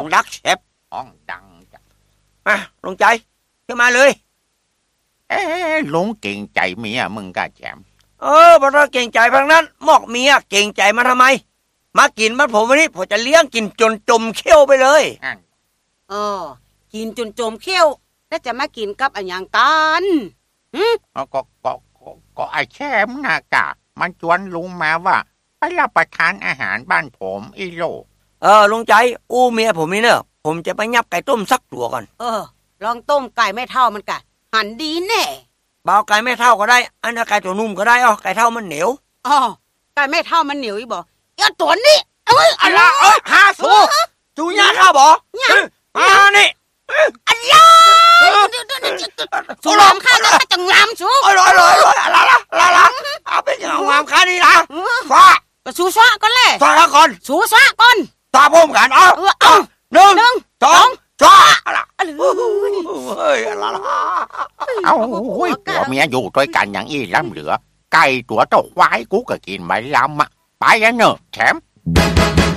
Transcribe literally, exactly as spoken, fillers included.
ดักแซบห้องดังจ้ะมาลุงใจขึ้นมาเลยเอ๊ะลุงเก่งใจเมียมึงกะแจมเออพอเราเก่งใจพังนั้นมอกเมียเก่งใจมาทำไมมากินมันผมวันนี้ผมจะเลี้ยงกินจนจมเขี้ยวไปเลยเออกินจนจมเขี้ยวแล้วจะมากินกับอันอย่างกันหืมก็ก็ก็ก็ไอ้แช่มนากะมันชวนลุงมาว่าไปรับประทานอาหารบ้านผมอีโลเออลุงใจอู้เมียผมนี่เนอะผมจะไปยับไก่ต้มสักตัวก่อนเออลองต้มไก่ไม่เท่ามันกะหันดีแน่เบาไก่ไม่เท่าก็ได้อันนั้นไก่ตัวนุ่มก็ได้อ๋อไก่เท่ามันเหนียวอ๋อไก่ไม่เท่ามันเหนียวอีบอกอย่าตัวนี้เอ้ยอะไรเอ้ยหาสูจูย่าข้าบอกมานี่อะไรสูงามข้าก็จะงามสูอร่อยอร่อยอร่อยอะไรล่ะอะไรล่ะเอาไปอย่างงามข้านี่นะฟ้าก็สูสวะก่อนเลยฟ้าก่อนสูสวะก่อนตาพุ่มกันเอาเอาหนึ่งหนึ่งสองสามอะไรเฮ้ยอะไรล่ะเอาโอ้ยผัวเมียอยู่ด้วยกันอย่างอี้ล้ำเหลือไก่ตัวโตควายกูก็กินไม่ล้ำอ่ะไปแล้วเนอะแถม